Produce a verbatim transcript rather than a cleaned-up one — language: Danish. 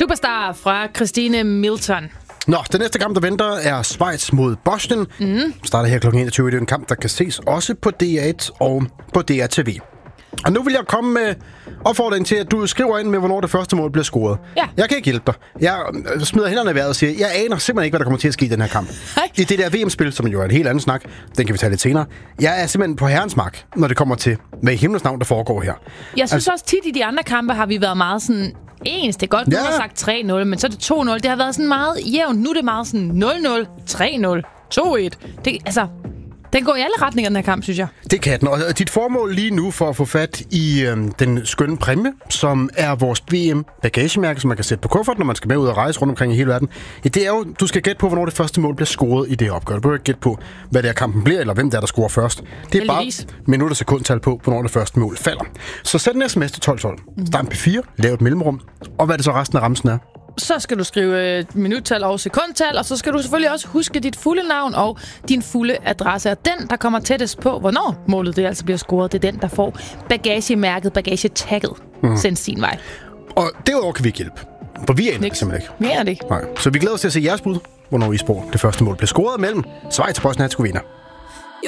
Superstar fra Christine Milton. Nå, den næste kamp, der venter, er Schweiz mod Bosnien. Mm. Starter her klokken enogtyve. Det er en kamp, der kan ses også på D R et og på D R T V. Og nu vil jeg komme med opfordringen til, at du skriver ind med, hvornår det første mål bliver scoret. Ja. Jeg kan ikke hjælpe dig. Jeg smider hænderne i vejret og siger, jeg aner simpelthen ikke, hvad der kommer til at ske i den her kamp. Hej. I det der V M-spil, som jo er en helt anden snak, den kan vi tage lidt senere. Jeg er simpelthen på herrens mark, når det kommer til, hvad i himlens navn, der foregår her. Jeg synes altså, også tit i de andre kampe har vi været meget sådan ens. Det er godt, du Ja. har sagt tre nul, men så er det to nul. Det har været sådan meget jævnt. Nu er det meget sådan nul nul, tre nul, to et. Det, altså, den går i alle retninger, den her kamp, synes jeg. Det kan den. Og dit formål lige nu for at få fat i øhm, den skønne præmie, som er vores V M-bagagemærke, som man kan sætte på kuffert, når man skal med ud og rejse rundt omkring i hele verden. Ja, det er jo, du skal gætte på, hvornår det første mål bliver scoret i det opgør. Du behøver ikke gætte på, hvad det er kampen bliver, eller hvem der er, der scorer først. Det er Heldigvis. bare minut og sekundtal på, hvornår det første mål falder. Så sæt en sms til tolv tolv. Start P fire, lav et mellemrum, og hvad det så resten af ramsen er. Så skal du skrive øh, minuttal og sekundtal, og så skal du selvfølgelig også huske dit fulde navn og din fulde adresse. Og den, der kommer tættest på, hvornår målet det altså bliver scoret, det er den, der får bagagemærket, bagagetagget, mm. sendt sin vej. Og derudover kan vi ikke hjælpe, for vi aner det simpelthen ikke. Vi aner det ikke. Nej. Så vi glæder os til at se jeres bud, hvornår I spor det første mål bliver scoret mellem Schweiz og Bosnien-Hercegovina.